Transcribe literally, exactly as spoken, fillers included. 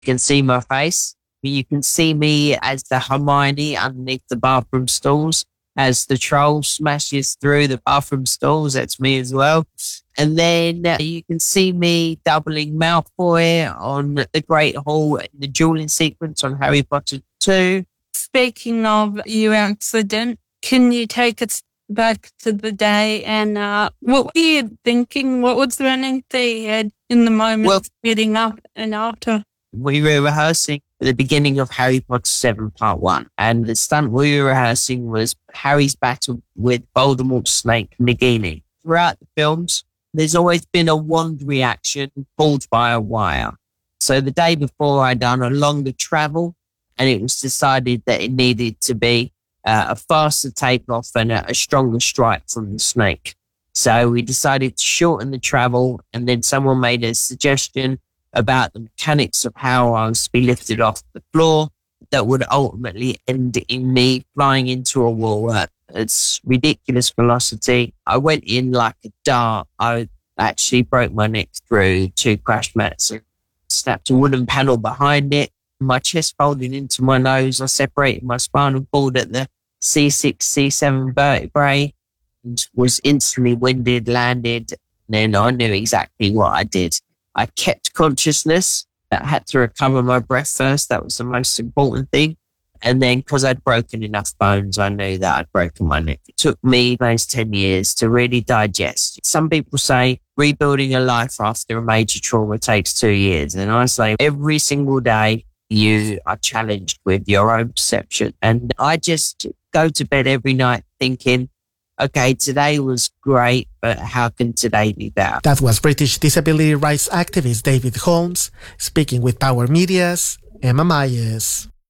You can see my face. You can see me as the Hermione underneath the bathroom stalls. As the troll smashes through the bathroom stalls, that's me as well. And then uh, you can see me doubling Malfoy on the Great Hall in the dueling sequence on Harry Potter two. Speaking of your accident, can you take us back to the day and uh, what were you thinking? What was running through your head in the moment Well, leading up and after? We were rehearsing at the beginning of Harry Potter seven Part one. And the stunt we were rehearsing was Harry's battle with Voldemort's snake, Nagini. Throughout the films, there's always been a wand reaction pulled by a wire. So the day before, I'd done a longer travel, and it was decided that it needed to be uh, a faster takeoff and a, a stronger strike from the snake. So we decided to shorten the travel, and then someone made a suggestion about the mechanics of how I was to be lifted off the floor that would ultimately end in me flying into a wall at its ridiculous velocity. I went in like a dart. I actually broke my neck through two crash mats and snapped a wooden panel behind it. My chest folded into my nose. I separated my spinal cord at the C six, C seven vertebrae and was instantly winded, landed. And then I knew exactly what I did. I kept consciousness. I had to recover my breath first. That was the most important thing. And then because I'd broken enough bones, I knew that I'd broken my neck. It took me those ten years to really digest. Some people say rebuilding a life after a major trauma takes two years. And I say every single day you are challenged with your own perception. And I just go to bed every night thinking, okay, today was great, but how can today be better? That was British disability rights activist David Holmes speaking with Power Media's Emma Myers.